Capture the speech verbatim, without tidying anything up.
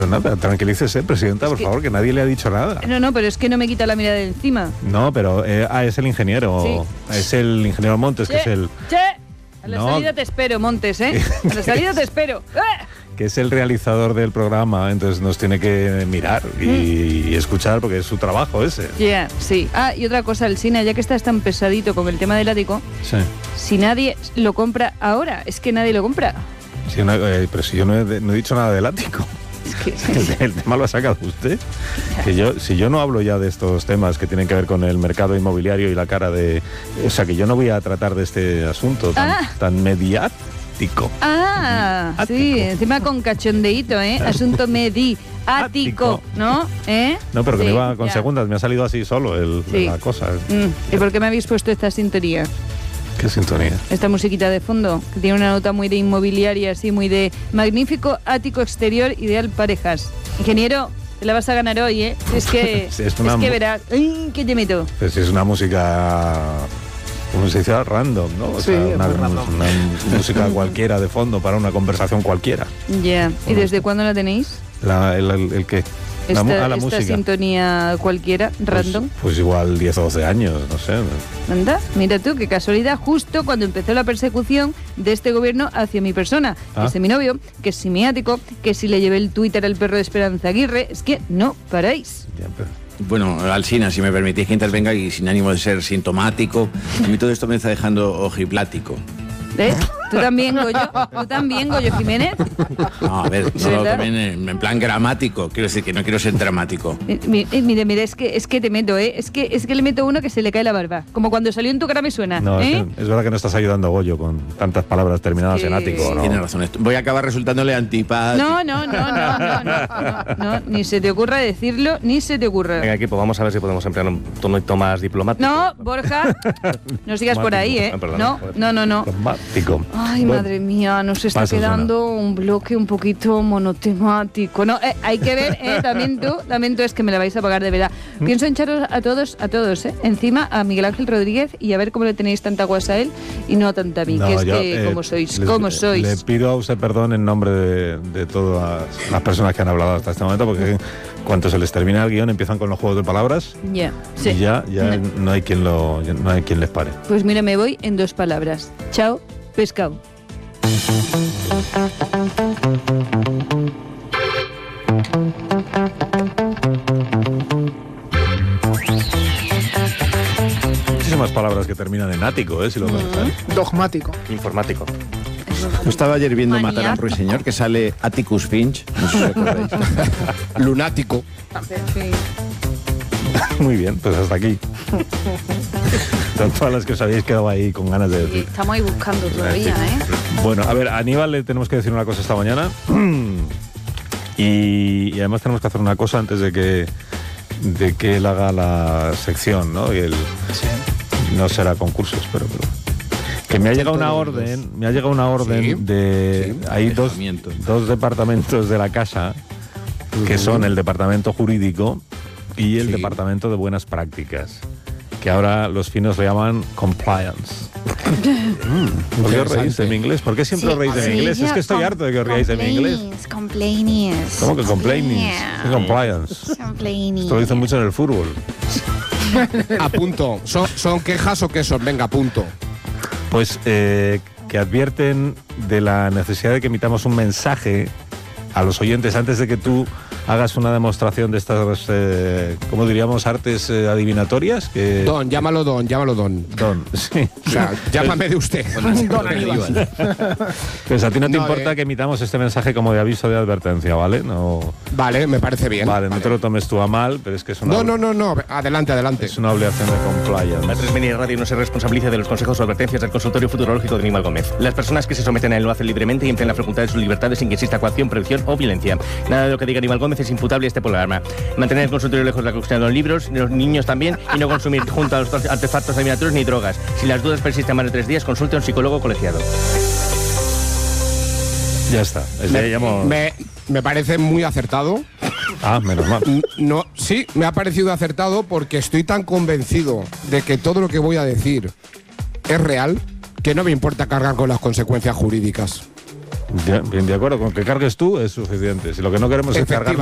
Nada, tranquilícese, presidenta, por es que, favor, que nadie le ha dicho nada. No, no, pero es que no me quita la mirada de encima. No, pero eh, ah, es el ingeniero. Sí. Es el ingeniero Montes, che, que es el... Che, a la no. salida te espero, Montes, ¿eh? A la salida te espero. Que es el realizador del programa, entonces nos tiene que mirar y, mm. y escuchar, porque es su trabajo ese. Ya, yeah, sí. Ah, y otra cosa, el Sina, ya que estás tan pesadito con el tema del ático, sí. si nadie lo compra ahora, es que nadie lo compra. Sí, no, eh, pero si yo no he, no he dicho nada del ático. Es que... el, el tema lo ha sacado usted. Que yo, si yo no hablo ya de estos temas que tienen que ver con el mercado inmobiliario y la cara de... O sea, que yo no voy a tratar de este asunto tan, ah. tan mediático. Ah, ático. Sí, encima con cachondeíto, ¿eh? Asunto mediático, ¿no? ¿Eh? No, pero que sí, me iba con ya. segundas, me ha salido así solo el, sí. la cosa. Mm. ¿Y por qué me habéis puesto esta sintonía? ¿Qué sintonía? Esta musiquita de fondo, que tiene una nota muy de inmobiliaria, así, muy de magnífico ático exterior, ideal parejas. Ingeniero, te la vas a ganar hoy, ¿eh? Es que, sí, es, es que verás. ¡Ay, qué te meto! Pues es una música, como se dice, random, ¿no? O sí, sea, una, una, una música cualquiera de fondo para una conversación cualquiera. Ya. Yeah. ¿Y desde cuándo la tenéis? La, el, el, ¿El qué? Esta, la, la esta música. Sintonía cualquiera, random. Pues, pues igual diez o doce años, no sé. Anda, mira tú, qué casualidad, justo cuando empezó la persecución de este gobierno hacia mi persona, ah. que es de mi novio, que es simiático, que si le llevé el Twitter al perro de Esperanza Aguirre, es que no paráis. Ya, pero... Bueno, Alsina, si me permitís que intervenga y sin ánimo de ser sintomático, a mí todo esto me está dejando ojiplático. ¿Eh? ¿Tú también, Goyo? ¿Tú también, Goyo Jiménez? No, a ver, no, no, también en, en plan gramático. Quiero decir que no quiero ser dramático. Eh, mire, mire, es que, es que te meto, ¿eh? Es que, es que le meto uno que se le cae la barba. Como cuando salió en tu cara me suena. No, ¿eh? es, es verdad que no estás ayudando a Goyo con tantas palabras terminadas sí. en ático, ¿no? Tiene razón. Voy a acabar resultándole antipático. No, no, no, no, no, no, no, no. Ni se te ocurra decirlo, ni se te ocurra. Venga, equipo, vamos a ver si podemos emplear un tono más diplomático. No, Borja, no sigas por ahí, ¿eh? No, no, no, no. Diplomático. Ay, bueno, madre mía, nos está quedando una. un bloque un poquito monotemático. No, eh, hay que ver, eh, también tú, también tú es que me la vais a pagar de verdad. ¿Mm? Pienso en echaros a todos, a todos, eh, encima a Miguel Ángel Rodríguez y a ver cómo le tenéis tanta guasa a él y no a tanta a mí, no, que es yo, que, eh, ¿cómo sois? Les, ¿Cómo sois? Le pido a usted perdón en nombre de, de todas las personas que han hablado hasta este momento, porque cuando se les termina el guión empiezan con los juegos de palabras yeah, sí. y ya, ya no. no hay quien lo, no hay quien les pare. Pues mira, me voy en dos palabras. Chao, pescado. Muchísimas palabras que terminan en ático, ¿eh? Si lo mm. pensas. Dogmático. Informático. Yo estaba ayer viendo Maniaco. Matar a un ruiseñor que sale Atticus Finch. No sé si recordáis. Lunático. Sí. Muy bien, pues hasta aquí. Son todas las que os habéis quedado ahí con ganas de decir. Estamos ahí buscando todavía, ¿eh? Bueno, a ver, a Aníbal le tenemos que decir una cosa esta mañana. y, y además tenemos que hacer una cosa antes de que de que él haga la sección, ¿no? Y él, sí. No será concursos, pero, pero que me ha llegado una orden, me ha llegado una orden sí. de sí. hay dos, dos departamentos de la casa que son el departamento jurídico y el sí. departamento de buenas prácticas, que ahora los finos le llaman compliance. mm, ¿Por qué os reís de mi inglés? ¿Por qué siempre sí, os reís de mi inglés? Es que estoy harto de que os reáis de mi inglés. Complainings. ¿Cómo que complainings? Yeah. Compliance. Complainings. Esto lo dicen mucho en el fútbol. A punto. ¿Son, ¿Son quejas o qué son? Venga, a punto. Pues eh, que advierten de la necesidad de que emitamos un mensaje a los oyentes antes de que tú hagas una demostración de estas, eh, ¿cómo diríamos? Artes eh, adivinatorias. Que... Don, llámalo Don, llámalo Don. Don, sí. O sea, llámame de usted. Don Aníbal. Pues a ti no te no, importa eh... que emitamos este mensaje como de aviso de advertencia, ¿vale? No... Vale, me parece bien. Vale, no vale. te lo tomes tú a mal, pero es que es una... No, no, no, no, adelante, adelante. Es una obligación de compliance. La tres Media Radio no se responsabiliza de los consejos o advertencias del consultorio futurológico de Aníbal Gómez. Las personas que se someten a él lo hacen libremente y emplean la facultad de sus libertades sin que exista coacción, prohibición o violencia. Nada de lo que diga Aníbal Gómez es imputable a este programa. Mantener el consultorio lejos de la cuestión de los libros, de los niños también, y no consumir junto a los artefactos adivinatorios ni drogas. Si las dudas persisten más de tres días, consulte a un psicólogo colegiado. Ya está. Me, llamo... me, me parece muy acertado. Ah, menos mal. No, sí, me ha parecido acertado porque estoy tan convencido de que todo lo que voy a decir es real que no me importa cargar con las consecuencias jurídicas. Bien, bien, de acuerdo, con que cargues tú es suficiente. Si lo que no queremos es cargar